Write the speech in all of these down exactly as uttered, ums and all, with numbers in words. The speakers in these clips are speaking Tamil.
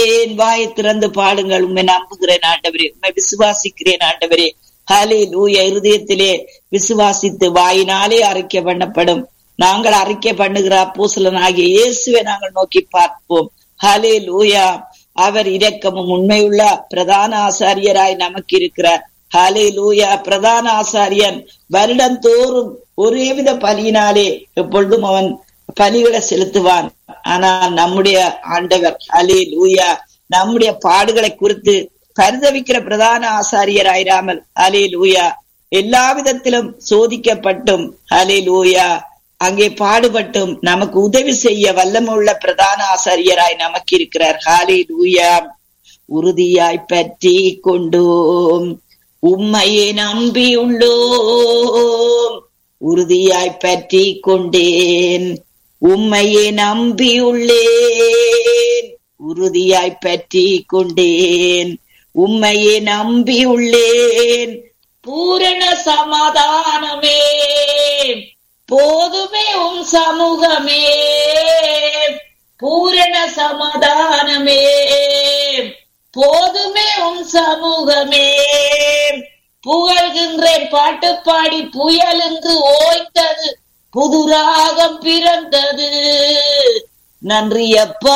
வாயை திறந்து பாடுங்கள். உண்மை நம்புகிறேன் ஆண்டவரே, உண்மை விசுவாசிக்கிறேன் ஆண்டவரே. ஹல்லேலூயா. இருதயத்திலே விசுவாசித்து வாயினாலே அறிக்கை பண்ணப்படும். நாங்கள் அறிக்கை பண்ணுகிற அப்போஸ்தலனாகிய இயேசுவை நாங்கள் நோக்கி பார்ப்போம். ஹல்லேலூயா. அவர் இரக்கமும் உண்மையுள்ள பிரதான ஆசாரியராய் நமக்கு இருக்கிறார். ஹல்லேலூயா. பிரதான ஆசாரியன் வருடந்தோறும் ஒரே வித பலியினாலே எப்பொழுதும் அவன் பலிகளை செலுத்துவான். ஆனால் நம்முடைய ஆண்டவர் ஹல்லேலூயா நம்முடைய பாடுகளை குறித்து பரிதவிக்கிற பிரதான ஆசாரியராயிராமல் ஹல்லேலூயா எல்லா விதத்திலும் சோதிக்கப்பட்டும் ஹல்லேலூயா அங்கே பாடுபட்டும் நமக்கு உதவி செய்ய வல்லமுள்ள பிரதான ஆசாரியராய் நமக்கு இருக்கிறார். ஹல்லேலூயா. உறுதியாய் பற்றி கொண்டோம், உம்மையை நம்பியுள்ளோம். உறுதியாய் பற்றி கொண்டேன், உம்மையை நம்பியுள்ளேன். உறுதியாய் பற்றி கொண்டேன், உம்மையை நம்பியுள்ளேன். பூரண சமாதானமே போதுமே உம் சமூகமே, பூரண சமாதானமே போதுமே உம் சமூகமே. புகழ்கின்றேன் பாட்டு பாடி புயல் என்று ஓய்ந்தது, புது ராகம் பிறந்தது. நன்றியப்பா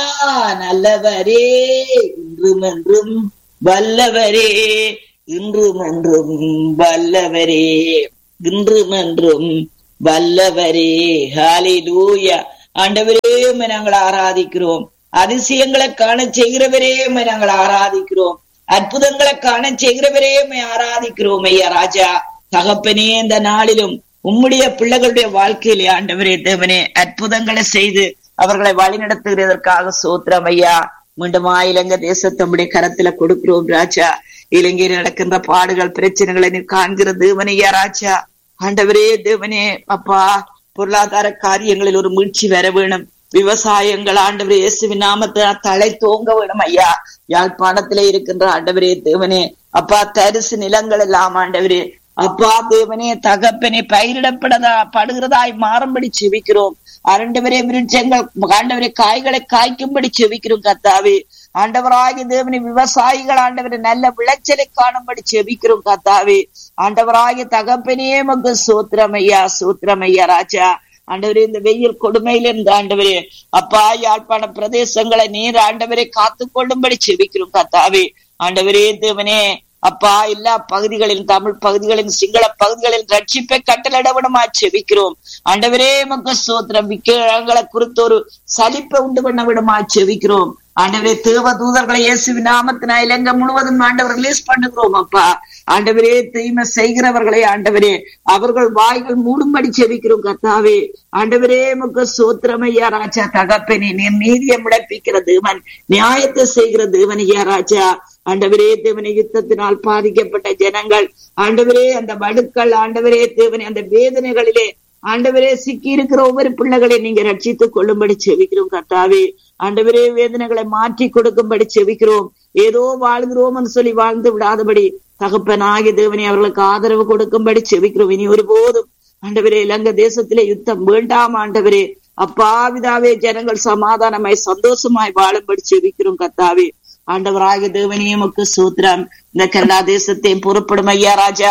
நல்லவரே, இன்றும் என்றும் வல்லவரே, இன்றும் என்றும் வல்லவரே, இன்றும் என்றும் வல்லவரே. ஹல்லேலூயா. ஆண்டவரே நாங்கள் ஆராதிக்கிறோம். அதிசயங்களை காண செய்கிறவரே நாங்கள் ஆராதிக்கிறோம். அற்புதங்களை காண செய்கிறவரே ஆராதிக்கிறோம். ஐயா ராஜா தகப்பனே, இந்த நாளிலும் உம்முடைய பிள்ளைகளுடைய வாழ்க்கையிலே ஆண்டவரே தேவனே அற்புதங்களை செய்து அவர்களை வழி நடத்துகிறதற்காக சோத்திரம் ஐயா. மீண்டும் இலங்கை தேசத்தை உம்முடைய கரத்துல கொடுக்கிறோம் ராஜா. இலங்கையில் நடக்கின்ற பாடுகள் பிரச்சனைகளை நீ காண்கிற தேவனையா ராஜா. ஆண்டவரே தேவனே அப்பா, பொருளாதார காரியங்களில் ஒரு மீழ்ச்சி வர வேணும். விவசாயங்கள் ஆண்டவரே இயேசுவின் நாமத்தினால் தலை தோங்க வேணும் ஐயா. யாழ்ப்பாணத்திலே இருக்கின்ற ஆண்டவரே தேவனே அப்பா தரிசு நிலங்கள் எல்லாம் ஆண்டவரே அப்பா தேவனே தகப்பனே பயிரிடப்படதா படுகிறதாய் மாறும்படி செபிக்கிறோம். ஆண்டவரே விருட்சங்கள் ஆண்டவரே காய்களை காய்க்கும்படி செபிக்கிறோம் கர்த்தாவே. ஆண்டவராகிய தேவனே விவசாயிகள் ஆண்டவரே நல்ல விளைச்சலை காணும்படி செபிக்கிறோம் கர்த்தாவே. ஆண்டவராகிய தகப்பனே மக்கு சோத்திரமையா சோத்திரமையா ராஜா. ஆண்டவரே இந்த வெயில் கொடுமையில இருந்து ஆண்டவரே அப்பா யாழ்ப்பாண பிரதேசங்களை நீர் ஆண்டவரே காத்து கொள்ளும்படி செபிக்கிறோம் கர்த்தாவே. ஆண்டவரே தேவனே அப்பா எல்லா பகுதிகளிலும் தமிழ் பகுதிகளிலும் சிங்கள பகுதிகளில் ரட்சிப்பை கட்டளடவிடமா செபிக்கிறோம். ஆண்டவரே மக்கு சோத்திரம் விக்கிரங்களை குறித்து ஒரு சலிப்பை உண்டு பண்ண விடமா செபிக்கிறோம். ஆண்டவரே தேவ தூதர்களை இயேசுவின் நாமத்தினால் இலங்கை முழுவதும் ஆண்டவர் ரிலீஸ் பண்ணுகிறோம் அப்பா. ஆண்டவரே தீமை செய்கிறவர்களை ஆண்டவரே அவர்கள் வாய்கள் மூடும்படி செபிக்கிறோம் கர்த்தாவே. ஆண்டவரே மக்கு சோத்திரமையா ராஜா தகப்பனே, நீர் நீதியை முளைப்பிக்கிற தேவன், நியாயத்தை செய்கிற தேவன் ஐயா ராஜா. ஆண்டவரே தேவனை யுத்தத்தினால் பாதிக்கப்பட்ட ஜனங்கள் ஆண்டவரே அந்த வடுக்கள் ஆண்டவரே தேவனை அந்த வேதனைகளிலே ஆண்டவரே சிக்கி இருக்கிற ஒவ்வொரு பிள்ளைகளை நீங்க ரட்சித்துக் கொள்ளும்படி செபிக்கிறோம் கர்த்தாவே. ஆண்டவரே வேதனைகளை மாற்றி கொடுக்கும்படி செபிக்கிறோம். ஏதோ வாழ்கிறோம்னு சொல்லி வாழ்ந்து விடாதபடி தகப்பனாகிய தேவனை அவர்களுக்கு ஆதரவு கொடுக்கும்படி செபிக்கிறோம். இனி ஒருபோதும் ஆண்டவரே இலங்கை தேசத்திலே யுத்தம் வேண்டாம் ஆண்டவரே அப்பாவிதாவே ஜனங்கள் சமாதானமாய் சந்தோஷமாய் வாழும்படி செபிக்கிறோம் கர்த்தாவே. ஆண்டவராகிய தேவனே உமக்கு சூத்திரம். இந்த கனடா தேசத்தை பொறுப்படும் ஐயா ராஜா.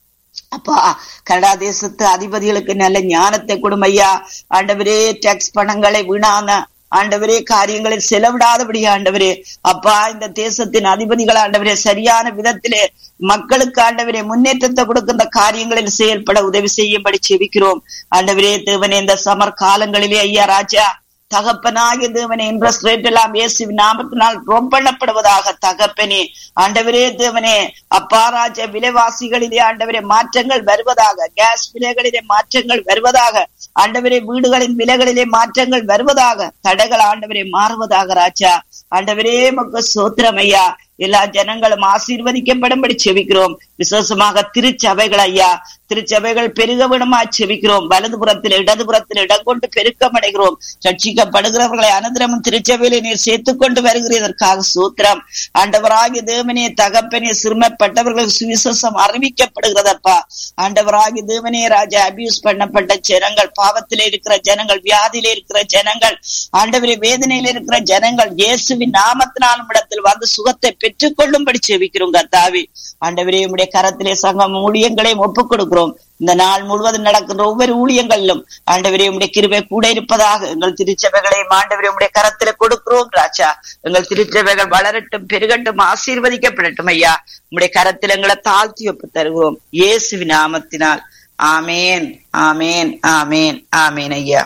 அப்பா கனடா தேசத்து அதிபதிகளுக்கு நல்ல ஞானத்தை கொடுமை ஐயா. ஆண்டவரே டாக்ஸ் பணங்களை வீணான ஆண்டவரே காரியங்களில் செலவிடாதபடி ஆண்டவரே அப்பா இந்த தேசத்தின் அதிபதிகள் ஆண்டவரே சரியான விதத்திலே மக்களுக்கு ஆண்டவரே முன்னேற்றத்தை கொடுக்கின்ற காரியங்களில் செயல்பட உதவி செய்யும்படி செபிக்கிறோம். ஆண்டவரே தேவனே இந்த சமர் காலங்களிலே ஐயா ராஜா தகப்பனாகிய தேவனே இன்ட்ரெஸ்ட் ரேட் எல்லாம் இயேசுவின் நாமத்தினால் ட்ராப் பண்ணப்படுவதாக தகப்பனே. ஆண்டவரே தேவனே அப்பா ராஜா விலைவாசிகளிலே ஆண்டவரே மாற்றங்கள் வருவதாக, கேஸ் விலைகளிலே மாற்றங்கள் வருவதாக, ஆண்டவரே வீடுகளின் விலைகளிலே மாற்றங்கள் வருவதாக, தடைகள் ஆண்டவரே மாறுவதாக ராஜா. ஆண்டவரே மக்கு சோத்திரம் ஐயா. எல்லா ஜனங்களும் ஆசீர்வதிக்கப்படும்படி செபிக்கிறோம். விசேஷமாக திருச்சபைகள் ஐயா, திருச்சபைகள் பெருக விடமா செபிக்கிறோம். வலது புறத்தில் இடது புறத்தில் இடம் கொண்டு பெருக்கம் அடைகிறோம். ரட்சிக்கப்படுகிறவர்களை அனந்தரமும் திருச்சபையிலே நீர் சேர்த்துக் கொண்டு வருகிறதற்காக சூத்திரம். ஆண்டவராகிய தேவனே, தகப்பனே, சிறுமைப்பட்டவர்களுக்கு சுவிசேஷம் அறிவிக்கப்படுகிறதப்பா. ஆண்டவராகிய தேவனே ராஜா, அபியூஸ் பண்ணப்பட்ட ஜனங்கள், பாவத்திலே இருக்கிற ஜனங்கள், வியாதியிலே இருக்கிற ஜனங்கள், ஆண்டவரே வேதனையில இருக்கிற ஜனங்கள் இயேசுவின் நாமத்தினாலும் இடத்தில் வந்து சுகத்தை பெற்றுக் கொள்ளும்படி செபிக்கிறோம். கர்த்தாவே ஆண்டவரே, உம்முடைய கரத்திலே சங்கம் ஊழியங்களையும் ஒப்புக் கொடுக்கிறோம். இந்த நாள் முழுவதும் நடக்கின்ற ஒவ்வொரு ஊழியங்களிலும் ஆண்டவரே உம்முடைய கிருபை கூட இருப்பதாக எங்கள் திருச்சபைகளையும் ஆண்டவரே உம்முடைய கரத்திலே கொடுக்கிறோம். ராஜா, எங்கள் திருச்சபைகள் வளரட்டும், பெருகட்டும், ஆசீர்வதிக்கப்படட்டும். ஐயா, உம்முடைய கரத்தில் எங்களை தாழ்த்தி ஒப்பு தருகிறோம் இயேசுவின் நாமத்தினால். ஆமேன், ஆமேன், ஆமேன், ஆமேன். ஐயா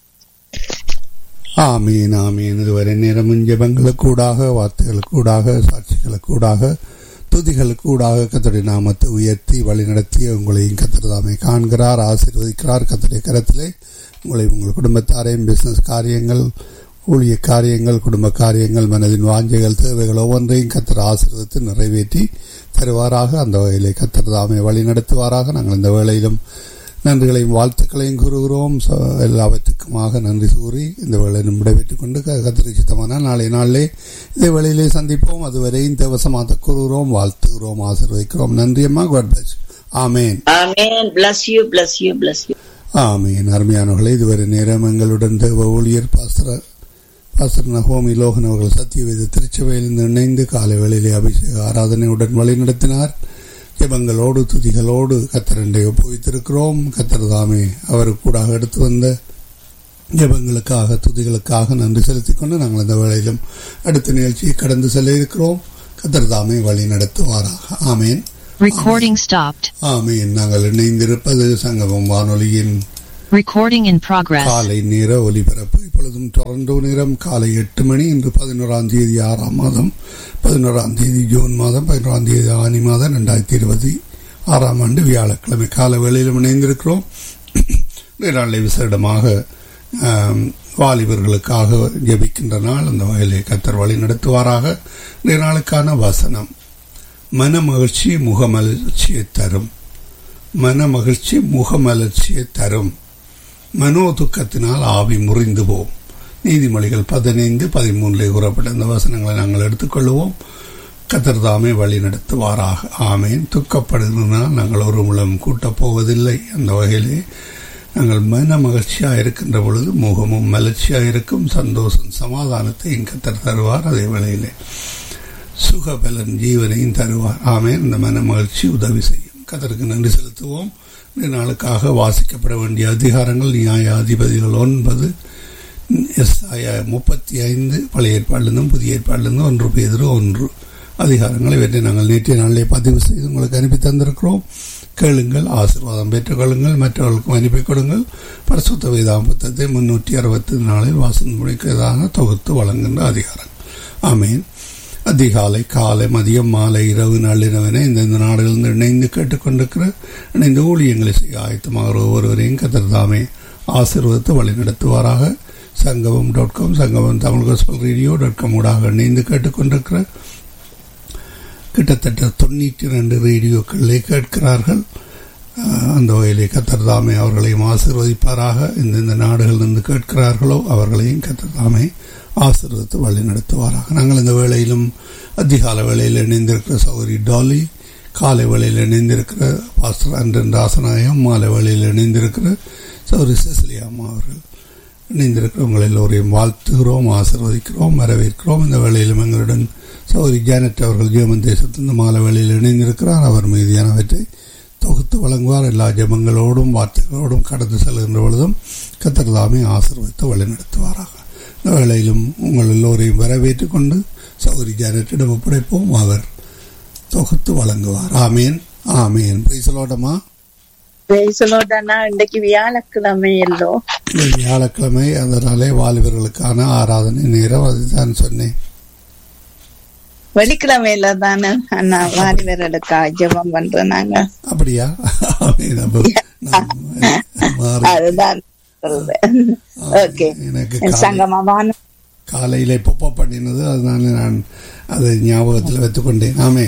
ஆமீன், ஆமீன். இதுவரை நேரமும் ஜெபங்களுக்கூடாக, வார்த்தைகளுக்கூடாக, சாட்சிகளுக்கூடாக, துதிகளுக்கூடாக கர்த்தருடைய நாமத்தை உயர்த்தி வழி நடத்திய உங்களையும் கர்த்தர் தாமே காண்கிறார், ஆசீர்வதிக்கிறார். கர்த்தருடைய கரத்திலே உங்களை, உங்கள் குடும்பத்தாரையும், பிசினஸ் காரியங்கள், ஊழிய காரியங்கள், குடும்ப காரியங்கள், மனதின் வாஞ்சைகள், தேவைகள் ஒவ்வொன்றையும் கர்த்தர் ஆசீர்வதித்து நிறைவேற்றி தருவாராக. அந்த வகையிலே கர்த்தர் தாமே வழி நடத்துவாராக. நாங்கள் இந்த வேளையிலும் நன்றிகளையும் வாழ்த்துக்களையும் கூறுகிறோம். எல்லாவற்றுக்குமாக நன்றி கூறி இந்த வேளையிலும் விடைபெற்றுக் கொண்டு கர்த்தருக்கு சித்தமானால் நாளை நாளிலே இதே வேளையிலே சந்திப்போம். அதுவரை இந்த வசமாக கூறுகிறோம், வாழ்த்துகிறோம், ஆசீர்வதிக்கிறோம். நன்றி அம்மா. God plus. Amen, amen. bless you, bless you, bless you. ஆமேன். அருமையானவர்களே, இதுவரை நேரம் எங்களுடன் தேவ ஊழியர் பாஸ்டர் பாஸ்டர் நகோமி லோகன் அவர்கள் சத்தியவேத திருச்சபையிலிருந்து இணைந்து காலை வேளையிலே அபிஷேக ஆராதனையுடன் வழி நடத்தினார். ஜெபங்களோடு துதிகளோடு கர்த்தரை ஒப்புவித்திருக்கிறோம். கர்த்தர் தாமே அவருக்கு கூட எடுத்து வந்த ஜெபங்களுக்காக, துதிகளுக்காக நன்றி செலுத்திக் கொண்டு நாங்கள் இந்த வேளையிலும் அடுத்த நிகழ்ச்சியை கடந்து செல்ல இருக்கிறோம். கர்த்தர் தாமே வழி நடத்துவாராக. ஆமேன். Recording stopped. ஆமேன். நாங்கள் இணைந்திருப்பது சங்கமம் வானொலியின் Recording in progress. காலை நேர ஒலிபரப்பு. இப்பொழுதும் டொரண்டோ நேரம் காலை எட்டு மணி. இன்று பதினோராம் தேதி ஆறாம் மாதம் பதினோராம் தேதி ஜூன் மாதம் பதினோராம் தேதி ஆனி மாதம் இரண்டாயிரத்தி இருபத்தி ஆறாம் ஆண்டு வியாழக்கிழமை கால வேளையிலும் இணைந்திருக்கிறோம். நாளை விசேடமாக வாலிபர்களுக்காக ஜெபிக்கின்ற நாள். அந்த வகையிலே கர்த்தர் வழி நடத்துவாராக. இந்த நாளுக்கான வசனம், மன மகிழ்ச்சி முகமலர்ச்சியை தரும். மன மகிழ்ச்சி முகமலர்ச்சியை தரும். மனோ துக்கத்தினால் ஆவி முறிந்து போம். நீதிமொழிகள் பதினைந்து பதிமூன்றிலே கூறப்பட்ட இந்த வசனங்களை நாங்கள் எடுத்துக்கொள்வோம். கர்த்தர் தாமே வழி நடத்துவாராக. ஆமேன். துக்கப்படுவதனால் நாங்கள் ஒரு முலம் கூட்டப் போவதில்லை. அந்த வகையிலே நாங்கள் மன மகிழ்ச்சியாக இருக்கின்ற பொழுது முகமும் மலர்ச்சியாக இருக்கும். சந்தோஷம் சமாதானத்தையும் கர்த்தர் தருவார். அதே வேளையிலே சுகபலன் ஜீவனையும் தருவார். ஆமேன். இந்த மன மகிழ்ச்சி உதவி செய்யும். கர்த்தருக்கு நன்றி செலுத்துவோம். இந்த நாளுக்காக வாசிக்கப்பட வேண்டிய அதிகாரங்கள் நியாயாதிபதிகள் ஒன்பது, எஸ்ஐயா முப்பத்தி ஐந்து, பழைய ஏற்பாடிலிருந்தும் புதிய ஏற்பாடிலிருந்தும் ஒன்று பேதுரு ஒன்று அதிகாரங்கள். இவற்றை நாங்கள் நேற்றைய நாளிலே பதிவு செய்து உங்களுக்கு அனுப்பி தந்திருக்கிறோம். கேளுங்கள், ஆசீர்வாதம் பெற்றுக்கொள்ளுங்கள், மற்றவர்களுக்கும் அனுப்பி கொடுங்கள். பரிசுத்த வேதாகம புத்தகத்தை முன்னூற்றி அறுபத்தி நாலில் வாசன் முடிக்கிறதாக தொகுத்து வழங்குகின்ற அதிகாரம். ஆமேன். அதிகாலை, காலை, மதியம், மாலை, இரவு, நள்ளிரவென இந்தந்த நாடுகளிலிருந்து இணைந்து கேட்டுக்கொண்டிருக்கிற இணைந்து ஊழியங்களை செய்ய ஆயத்தமாக ஒவ்வொருவரையும் கர்த்தர் தாமே ஆசீர்வதித்து வழி நடத்துவாராக. சங்கமம் டாட் காம், சங்கமம் Tamil gospel radio dot com ஊடாக இணைந்து கேட்டுக்கொண்டிருக்கிற கிட்டத்தட்ட தொண்ணூற்றி இரண்டு ரேடியோக்களிலே கேட்கிறார்கள். அந்த வகையிலே கர்த்தர் தாமே அவர்களையும் ஆசீர்வதிப்பாராக. இந்தந்த நாடுகளிலிருந்து கேட்கிறார்களோ அவர்களையும் கர்த்தர் தாமே ஆசீர்வதித்து வழி நடத்துவாராக. நாங்கள் இந்த வேளையிலும் அதிகால வேளையில் இணைந்திருக்கிற சௌரி டாலி, காலை வேளையில் இணைந்திருக்கிற பாஸ்டர் அன்றன் ராசநாயம், மாலை வேளையில் இணைந்திருக்கிற சௌரி செசிலியாமா அவர்கள் இணைந்திருக்கிற உங்கள் எல்லோரையும் வாழ்த்துகிறோம், ஆசீர்வதிக்கிறோம், வரவேற்கிறோம். இந்த வேளையிலும் எங்களுடன் சௌரி ஜானட் அவர்கள் ஜெர்மன் தேசத்திலிருந்து மாலை வேளையில் இணைந்திருக்கிறார். அவர் மீதியானவற்றை தொகுத்து வழங்குவார். எல்லா ஜெபங்களோடும் வார்த்தைகளோடும் கடந்து செல்கின்ற பொழுதும் கர்த்தர் தாமே ஆசீர்வதித்து வழி நடத்துவாராக. இந்த வேளையிலும் உங்கள் எல்லோரையும் வரவேற்றுக் கொண்டு சௌரி ஜானட்டிடம் ஒப்படைப்போம். அவர் தொகுத்து வழங்குவார். ஆமேன், ஆமேன். பிரைசலோடமா பிரைசலோடனா. இன்றைக்கு வியாழக்கிழமை எல்லோ வியாழக்கிழமை, அதனாலே வாலிபர்களுக்கான ஆராதனை நேரம். அதுதான் சொன்னேன். வெள்ளிக்கிழமையில தானே அண்ணா வாலிபர்களுக்காக ஜெபம் பண்றோம் நாங்க. அப்படியா? அதுதான். ஓகே. சங்கமமான காலையிலே பொப்ப பண்ணினது, அதனால நான் அதை ஞாபகத்தில் வைத்துக்கொண்டேன். ஆமே.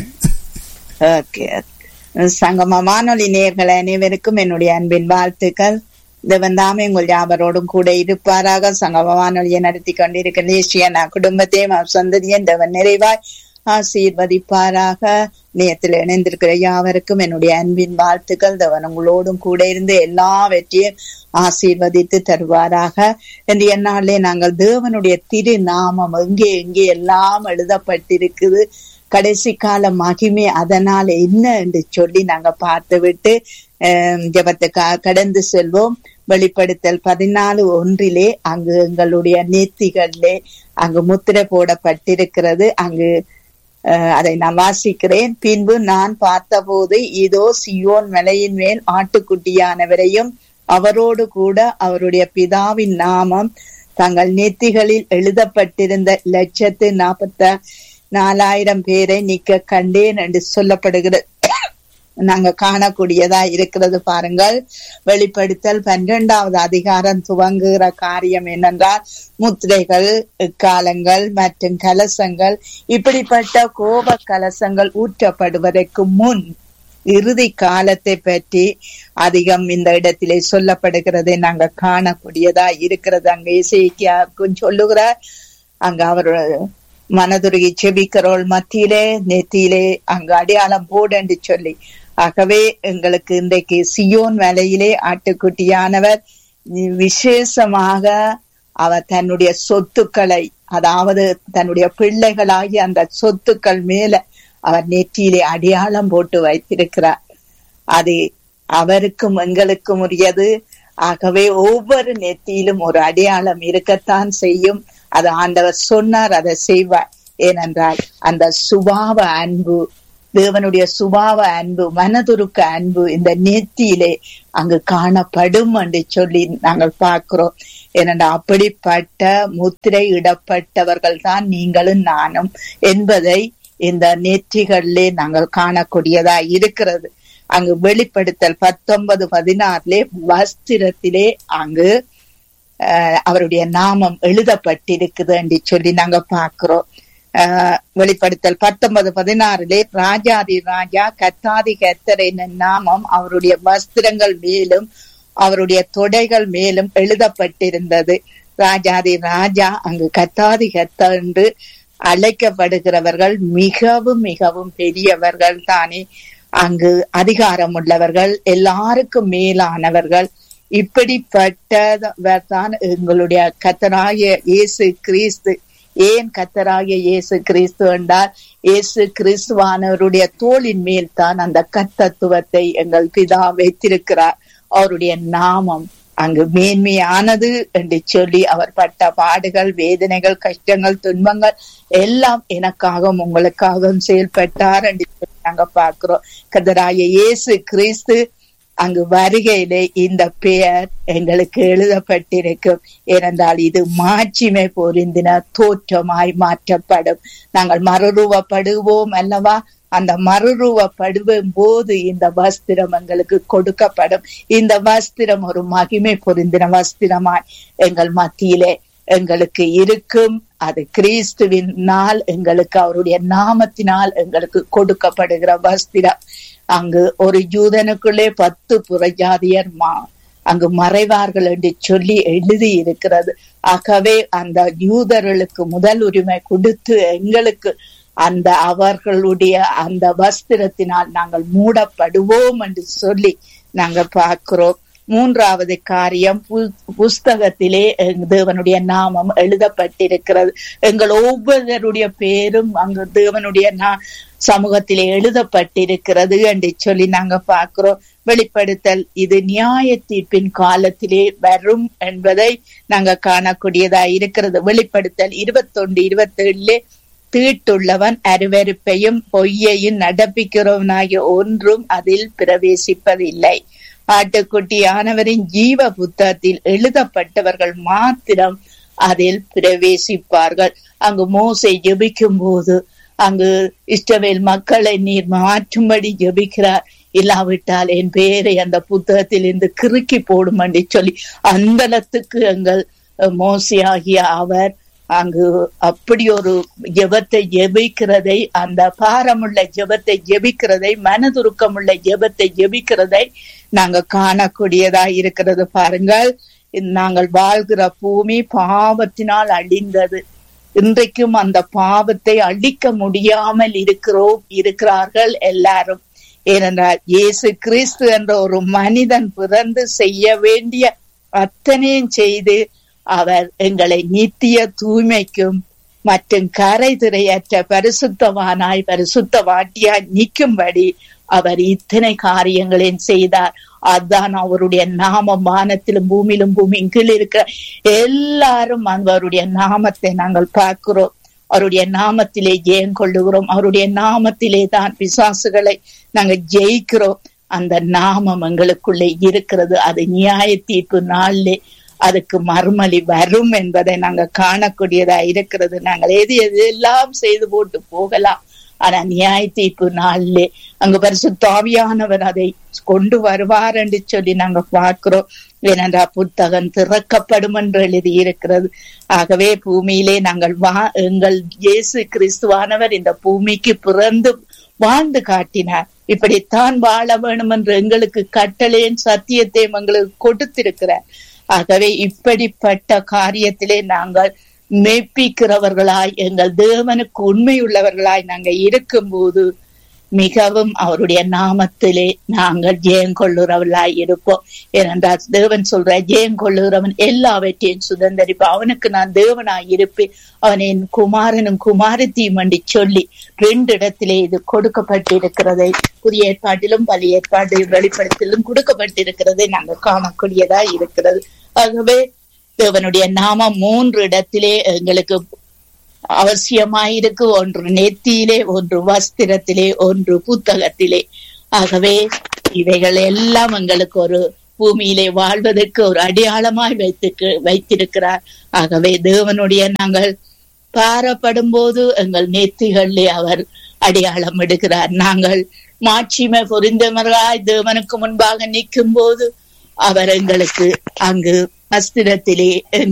ஓகே. சங்கம வானொலி நேயர்கள் அனைவருக்கும் என்னுடைய அன்பின் வாழ்த்துக்கள். தேவன் தாமே உங்கள் யாவரோடும் கூட இருப்பாராக. சங்கம வானொலியை நடத்தி கொண்டிருக்கிற தேசிய குடும்பத்தையும் சந்ததியும் தேவன் நிறைவாய் ஆசீர்வதிப்பாராக. நேயத்தில் இணைந்திருக்கிற யாவருக்கும் என்னுடைய அன்பின் வாழ்த்துக்கள். தேவன் உங்களோடும் கூட இருந்து எல்லாவற்றையும் ஆசீர்வதித்து தருவாராக. என்று என்னாலே நாங்கள் தேவனுடைய திரு நாமம் எங்கே எங்கே எல்லாம் எழுதப்பட்டிருக்குது, கடைசி கால மகிமை அதனால என்ன என்று சொல்லி நாங்க பார்த்து விட்டு அஹ் ஜபத்துக்கு கடந்து செல்வோம். வெளிப்படுத்தல் பதினாலு ஒன்றிலே அங்கு எங்களுடைய நேர்த்திகளிலே அங்கு முத்திரை போடப்பட்டிருக்கிறது. அங்கு அஹ் அதை நான் வாசிக்கிறேன். பின்பு நான் பார்த்தபோது இதோ சியோன் மலையின் மேல் ஆட்டுக்குட்டியானவரையும் அவரோடு கூட அவருடைய பிதாவின் நாமம் தங்கள் நெத்திகளில் எழுதப்பட்டிருந்த லட்சத்து நாற்பத்த நாலாயிரம் பேரை நிக்க கண்டேன் என்று சொல்லப்படுகிறது. நாங்க காணக்கூடியதா இருக்கிறது. பாருங்கள், வெளிப்படுத்தல் பன்னிரண்டாவது அதிகாரம் துவங்குகிற காரியம் என்னென்றால் முத்திரைகள், காலங்கள் மற்றும் கலசங்கள், இப்படிப்பட்ட கோப கலசங்கள் ஊற்றப்படுவதற்கு முன் இறுதி காலத்தை பற்றி அதிகம் இந்த இடத்திலே சொல்லப்படுகிறதை நாங்க காணக்கூடியதா இருக்கிறது. அங்க இசைக்கியாக்கும் சொல்லுகிறார், அங்க அவர் மனதுருகி செபிக்கிறோள் மத்தியிலே நெத்தியிலே அங்கு அடையாளம் போடு என்று சொல்லி. ஆகவே எங்களுக்கு இன்றைக்கு சியோன் மலையிலே ஆட்டுக்குட்டியானவர் விசேஷமாக அவர் தன்னுடைய சொத்துக்களை, அதாவது தன்னுடைய பிள்ளைகளாகி அந்த சொத்துக்கள் மேல அவர் நெற்றியிலே அடையாளம் போட்டு வைத்திருக்கிறார். அது அவருக்கும் எங்களுக்கும் உரியது. ஆகவே ஒவ்வொரு நெத்தியிலும் ஒரு அடையாளம் இருக்கத்தான் செய்யும். அது ஆண்டவர் சொன்னார், அதை செய்வார். ஏனென்றால் அந்த சுபாவ அன்பு, தேவனுடைய சுபாவ அன்பு, மனதுருக்க அன்பு இந்த நெத்தியிலே அங்கு காணப்படும் என்று சொல்லி நாங்கள் பார்க்கிறோம். ஏனென்றால் அப்படிப்பட்ட முத்திரை இடப்பட்டவர்கள் தான் நீங்களும் நானும் என்பதை இந்த நெற்றிகளிலே நாங்கள் காணக்கூடியதா இருக்கிறது. அங்கு வெளிப்படுத்தல் பத்தொன்பது பதினாறுலே வஸ்திரத்திலே அங்கு அஹ் அவருடைய நாமம் எழுதப்பட்டிருக்குது என்று சொல்லி நாங்க பாக்குறோம். ஆஹ் வெளிப்படுத்தல் பத்தொன்பது பதினாறுலே ராஜாதி ராஜா கத்தாதி கத்தர் என்னும் நாமம் அவருடைய வஸ்திரங்கள் மேலும் அவருடைய தொடைகள் மேலும் எழுதப்பட்டிருந்தது. ராஜாதி ராஜா அங்கு கத்தாதி கத்தர் என்று அழைக்கப்படுகிறவர்கள் மிகவும் மிகவும் பெரியவர்கள் தானே, அங்கு அதிகாரம் உள்ளவர்கள், எல்லாருக்கும் மேலானவர்கள். இப்படிப்பட்டவர் தான் எங்களுடைய கர்த்தராகிய இயேசு கிறிஸ்து. ஏன் கர்த்தராகிய இயேசு கிறிஸ்து என்றால், இயேசு கிறிஸ்துவானவருடைய தோளின் மேல் தான் அந்த கர்த்தத்துவத்தை எங்கள் பிதா வைத்திருக்கிறார். அவருடைய நாமம் அங்கு மேன்மையானது என்று சொல்லி அவர் பட்ட பாடுகள், வேதனைகள், கஷ்டங்கள், துன்பங்கள் எல்லாம் எனக்காகவும் உங்களுக்காகவும் செயல்பட்டார் என்று நாங்க பார்க்கிறோம். கர்த்தராகிய இயேசு கிறிஸ்து அங்கு வருகையிலே இந்த பெயர் எங்களுக்கு எழுதப்பட்டிருக்கும். ஏனென்றால் இது மாட்சிமை பொருந்தின தோற்றமாய் மாற்றப்படும். நாங்கள் மறுரூபப்படுவோம் அல்லவா? அந்த மறுரூபப்படுவும் போது இந்த வஸ்திரம் எங்களுக்கு கொடுக்கப்படும். இந்த வஸ்திரம் ஒரு மகிமை பொருந்தின வஸ்திரமாய் எங்கள் மத்தியிலே எங்களுக்கு இருக்கும். அது கிறிஸ்துவின் நாள் எங்களுக்கு அவருடைய நாமத்தினால் எங்களுக்கு கொடுக்கப்படுகிற வஸ்திரம். அங்கு ஒரு யூதனுக்குள்ளே பத்து புறஜாதியர் மா அங்கு மறைவார்கள் என்று சொல்லி எழுதி இருக்கிறது. ஆகவே அந்த யூதர்களுக்கு முதல் உரிமை கொடுத்து எங்களுக்கு அந்த அவர்களுடைய அந்த வஸ்திரத்தினால் நாங்கள் மூடப்படுவோம் என்று சொல்லி நாங்கள் பார்க்கிறோம். மூன்றாவது காரியம், புஸ்தகத்திலே தேவனுடைய நாமம் எழுதப்பட்டிருக்கிறது. எங்கள் ஒவ்வொருவருடைய பேரும் அங்கு தேவனுடைய நா சமூகத்திலே எழுதப்பட்டிருக்கிறது என்று சொல்லி நாங்க பார்க்கிறோம். வெளிப்படுத்தல் இது நியாய தீர்ப்பின் காலத்திலே வரும் என்பதை நாங்க காணக்கூடியதா இருக்கிறது. வெளிப்படுத்தல் இருபத்தி ஒன்று இருபத்தி ஏழுலே தீட்டுள்ளவன் அருவருப்பையும் பொய்யையும் நடப்பிக்கிறவனாகிய ஒன்றும் அதில் பிரவேசிப்பதில்லை. ஆட்டுக்குட்டியானவரின் ஜீவ புத்தகத்தில் எழுதப்பட்டவர்கள் மாத்திரம் அதில் பிரவேசிப்பார்கள். அங்கு மோசே ஜெபிக்கும் போது அங்கு இஸ்ரவேல் மக்களை நீர் மாற்றும்படி ஜெபிக்கிறார். இல்லாவிட்டால் என் பெயரை அந்த புத்தகத்தில் இருந்து கிறுக்கி போடும் என்று சொல்லி அந்தளத்துக்கு எங்கள் மோசே ஆகிய அவர் அங்கு அப்படி ஒரு ஜெபத்தை ஜெபிக்கிறதை, அந்த பாரமுள்ள ஜெபத்தை ஜெபிக்கிறதை, மனதுருக்கமுள்ள ஜெபத்தை ஜெபிக்கிறதை நாங்க காணக்கூடியதா இருக்கிறது. பாருங்கள், நாங்கள் வாழ்கிற பூமி பாவத்தினால் அழிந்தது. இன்றைக்கும் அந்த பாவத்தை அழிக்க முடியாமல் இருக்கிறோம் இருக்கிறார்கள் எல்லாரும். ஏனென்றால் இயேசு கிறிஸ்து என்ற ஒரு மனிதன் பிறந்து செய்ய வேண்டிய அத்தனையும் செய்து அவர் எங்களை நித்திய தூய்மைக்கும் மற்றும் கரை திரையற்ற பரிசுத்தவானாய் பரிசுத்தவாட்டியாய் நிற்கும்படி அவர் இத்தனை காரியங்களையும் செய்தார். அதுதான் அவருடைய நாமம். வானத்திலும் பூமியிலும் பூமியின் கீழ் இருக்கிற எல்லாரும் அவருடைய நாமத்தை நாங்கள் பார்க்கிறோம். அவருடைய நாமத்திலே ஜெயம் கொள்ளுகிறோம். அவருடைய நாமத்திலே தான் பிசாசுகளை நாங்கள் ஜெயிக்கிறோம். அந்த நாமம் எங்களுக்குள்ளே இருக்கிறது. அது நியாய தீர்ப்பு நாளிலே அதுக்கு மறுமொழி வரும் என்பதை நாங்க காணக்கூடியதா இருக்கிறது. நாங்கள் எது எது எல்லாம் செய்து போட்டு போகலாம், ஆனா நியாய தீர்ப்பு நாளிலே அங்கு பரிசுத்த ஆவியானவர் அதை கொண்டு வருவார் என்று சொல்லி நாங்க பார்க்கிறோம். ஏனென்றா புத்தகம் திறக்கப்படும் என்று எழுதி இருக்கிறது. ஆகவே பூமியிலே நாங்கள் வா எங்கள் இயேசு கிறிஸ்துவானவர் இந்த பூமிக்கு பிறந்து வாழ்ந்து காட்டினார். இப்படித்தான் வாழ வேணும் என்று எங்களுக்கு கட்டளையின் சத்தியத்தையும் எங்களுக்கு கொடுத்திருக்கிறார். ஆகவே இப்படிப்பட்ட காரியத்திலே நாங்கள் மெய்ப்பிக்கிறவர்களாய், எங்கள் தேவனுக்கு உண்மை உள்ளவர்களாய் நாங்கள் இருக்கும்போது மிகவும் அவருடைய நாமத்திலே நாங்கள் ஜெயம் கொள்ளுறவர்களாய் இருப்போம். ஏனென்றால் தேவன் சொல்ற, ஜெயம் கொள்ளுகிறவன் எல்லாவற்றையும் சுதந்திரிப்பான், அவனுக்கு நான் தேவனாய் இருப்பேன், அவன் என் குமாரனும் குமாரத்தையும் என்று சொல்லி ரெண்டு இடத்திலே இது கொடுக்கப்பட்டிருக்கிறதை புதிய ஏற்பாட்டிலும் பழைய ஏற்பாட்டிலும் வெளிப்படுத்திலும் கொடுக்கப்பட்டிருக்கிறதை நாங்கள் காணக்கூடியதா இருக்கிறது. ஆகவே தேவனுடைய நாமம் மூன்று இடத்திலே எங்களுக்கு அவசியமாயிருக்கு. ஒன்று நெத்தியிலே, ஒன்று வஸ்திரத்திலே, ஒன்று புத்தகத்திலே. ஆகவே இவைகள் எல்லாம் எங்களுக்கு ஒரு பூமியிலே வாழ்வதற்கு ஒரு அடையாளமாய் வைத்து வைத்திருக்கிறார். ஆகவே தேவனுடைய நாங்கள் பாரப்படும் போது எங்கள் நெத்திகளிலே அவர் அடையாளம் எடுக்கிறார். நாங்கள் மாட்சிமை பொருந்தவர்களாய் தேவனுக்கு முன்பாக நிற்கும் போது அவர் எங்களுக்கு அங்கு வஸ்திரத்திலே